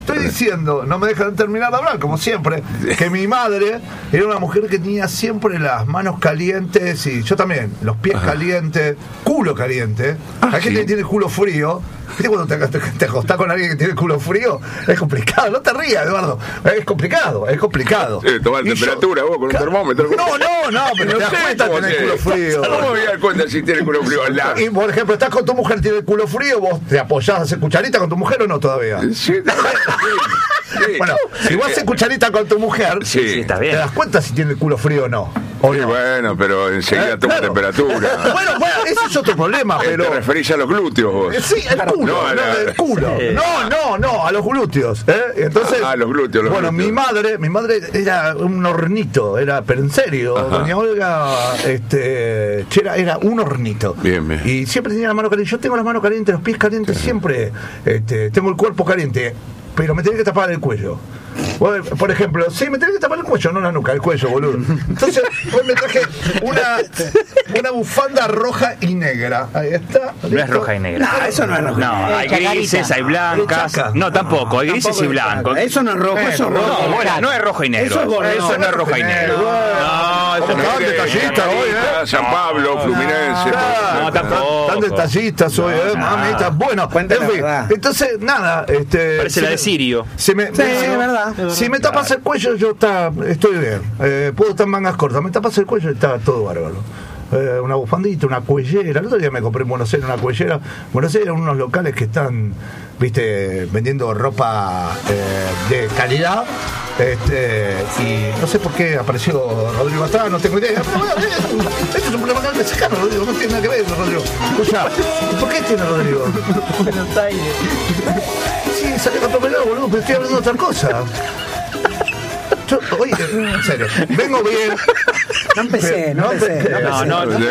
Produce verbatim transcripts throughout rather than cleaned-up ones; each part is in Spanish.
Estoy diciendo, no me dejan terminar de hablar, como siempre, que mi madre era una mujer que tenía siempre las manos calientes y yo también, los pies Ajá. calientes, culo caliente. Ah, Hay sí. gente que tiene el culo frío. ¿Viste cuando te, te, te acostás con alguien que tiene el culo frío? Es complicado, no te rías, Eduardo. Es complicado, es complicado. Sí, tomar temperatura yo, vos con un termómetro. No, no, no, pero no te das cuenta que tenés el culo frío. ¿Cómo me voy a dar cuenta si tiene el culo frío al lado? Y por ejemplo, estás con tu mujer, tiene el culo frío, vos te apoyás a hacer cucharita con tu mujer o no todavía. Sí, sí. Bueno, si vos haces cucharita con tu mujer, sí. Sí, está bien. Te das cuenta si tiene el culo frío o no. ¿O sí, no? Bueno, pero enseguida eh, toma claro. temperatura. Bueno, bueno, ese es otro problema, pero... ¿Te referís a los glúteos vos? Sí, el culo, no, no, el culo. Sí. No, no, no, a los glúteos. ¿eh? Entonces, ah, a los glúteos, los bueno, glúteos. mi madre, mi madre era un hornito, era, pero en serio, Ajá. doña Olga, este, era, era un hornito. Bien, bien. Y siempre tenía la mano caliente. Yo tengo las manos calientes, los pies calientes, sí. siempre este, tengo el cuerpo caliente, pero me tenía que tapar el cuello. Por ejemplo, sí, me tenés que tapar el cuello, no la nuca, el cuello, boludo. Entonces, hoy me traje una, una bufanda roja y negra. Ahí está. ¿listo? No es roja y negra. No, eso no es roja. No, hay grises, hay blancas. No, tampoco, hay grises y blancos. Eso no es rojo, eso es rojo. No, bueno, no es rojo y negro. Eso es borrón. Eso no es roja y negro. No, eso no es detallista hoy, ¿eh? San Pablo, Fluminense. No, tampoco. Tan detallistas hoy, ¿eh? Mamita. Bueno, en fin. Entonces, nada. Parece la de Sirio. Sí, es verdad. Si me tapas el cuello, yo está, estoy bien. Eh, puedo estar en mangas cortas. Me tapas el cuello y está todo bárbaro. Eh, una bufandita, una cuellera. El otro día me compré en Buenos Aires una cuellera. Buenos Aires, unos locales que están, viste, vendiendo ropa eh, de calidad. Este, y no sé por qué apareció Rodrigo atrás, no tengo idea. Pero bueno, eh, esto es un problema mexicano, Rodrigo, no tiene nada que ver, Rodrigo. Escucha, ¿por qué tiene Rodrigo? Buenos Aires. Sí, salió atropellado, boludo, pero estoy hablando de otra cosa. Yo, oye, en serio, vengo bien. No empecé, no empecé. No, no, no.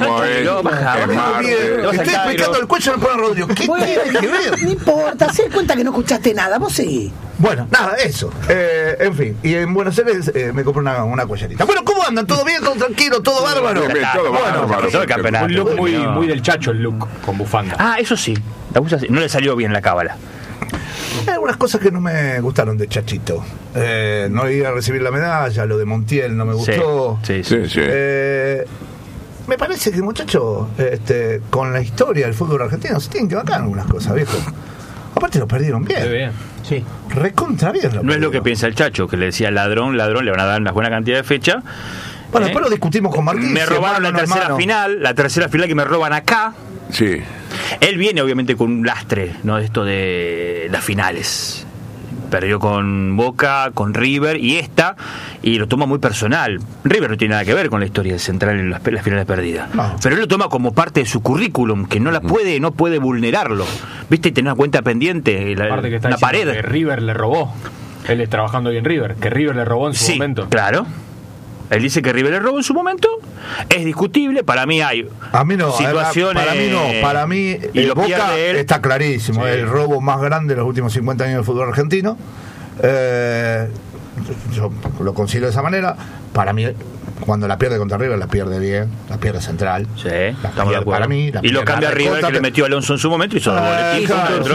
Vengo bien. Estoy explicando el cuello del pobre Rodrigo. ¿Qué bueno, tiene que ver? No importa, se da cuenta que no escuchaste nada, vos sí. Bueno, nada, eso. Eh, en fin, y en Buenos Aires eh, me compré una, una cuellerita. Bueno, ¿cómo andan? ¿Todo bien? ¿Todo tranquilo? ¿Todo bárbaro? Bien, todo bueno, bárbaro. Un look muy, muy del Chacho, el look, con bufanda. Ah, eso sí. No le salió bien la cábala. Hay algunas cosas que no me gustaron de Chachito. Eh, no ir a recibir la medalla, lo de Montiel no me gustó. Sí, sí, sí. sí. Eh, me parece que el muchacho, este, con la historia del fútbol argentino, se tienen que bancar algunas cosas, viejo. Aparte lo perdieron bien. Muy bien. Sí. Recontra bien. No es lo que piensa el Chacho, que le decía ladrón, ladrón, le van a dar una buena cantidad de fecha. Bueno, ¿Eh? después lo discutimos con Martín. Me robaron la tercera hermano. final, la tercera final que me roban acá. Sí. Él viene obviamente con un lastre, ¿no? De esto de las finales. Perdió con Boca, con River y esta, y lo toma muy personal. River no tiene nada que ver con la historia del Central en las, las finales perdidas. No. Pero él lo toma como parte de su currículum, que no la puede, no puede vulnerarlo. ¿Viste? Tener una cuenta pendiente, la, Aparte que está la pared. Que River le robó. Él es trabajando bien River, que River le robó en su sí, momento. Claro. Él dice que River le robó en su momento. Es discutible. Para mí hay a mí no, situaciones. Para mí no. Para mí y lo Boca él. está clarísimo. Sí. El robo más grande de los últimos cincuenta años del fútbol argentino. Eh, yo lo considero de esa manera. Para mí, cuando la pierde contra River, la pierde bien. La pierde central. Sí, la estamos pierde, de acuerdo. Para mí, y lo cambia River, que le metió a Alonso en su momento y hizo dos goles.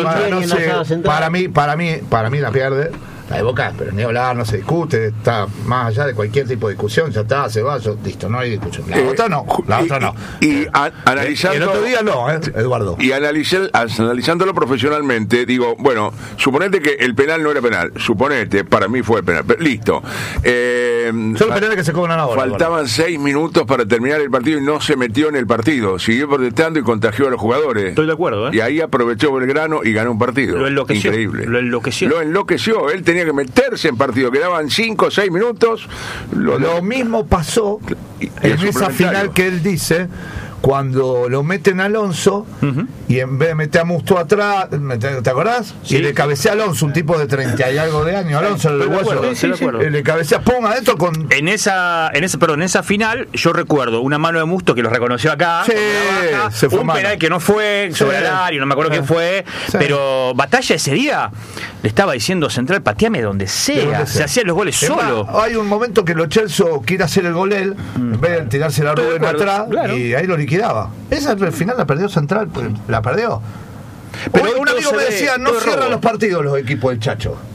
Para mí, para mí, para mí la pierde. La de Boca, pero ni hablar, no se discute, está más allá de cualquier tipo de discusión, ya está, se va, yo, listo, no hay discusión. La eh, otra no, la y, otra no. Y, y a, analizando. Y el otro día no, ¿eh, Eduardo? Y analizar, analizándolo profesionalmente, digo, bueno, suponete que el penal no era penal, suponete, para mí fue penal, pero, listo. Eh, Son los penales que se cobran ahora. Faltaban bueno. seis minutos para terminar el partido y no se metió en el partido, siguió protestando y contagió a los jugadores. Estoy de acuerdo, ¿eh? Y ahí aprovechó Belgrano y ganó un partido. Lo enloqueció. Increíble. Lo enloqueció. Lo enloqueció, él tenía que meterse en partido, quedaban cinco o seis minutos. Lo, lo mismo pasó en esa final que él dice, cuando lo meten a Alonso, uh-huh. y en vez de meter a Musto atrás, ¿te acordás? Sí. Y le cabecea a Alonso, un tipo de treinta y algo de años, Alonso, el uruguayo, sí, sí, sí. le cabecea, pum, adentro con... En esa, en esa, perdón, en esa final, yo recuerdo una mano de Musto que lo reconoció acá, sí, baja, se fue un mano. penal que no fue sobre sí. el área, no me acuerdo sí. quién fue, sí. pero Batalla ese día le estaba diciendo Central, pateame donde sea, donde se hacían los goles solo. Más, hay un momento que Lo Celso quiere hacer el gol él, mm. en vez de tirarse la Rubén atrás, claro. y ahí lo liquidaba. Esa al final la perdió Central, la perdió. Pero Hoy hoy un todo amigo se me ve, decía, no todo es cierran robo. los partidos los equipos del Chacho.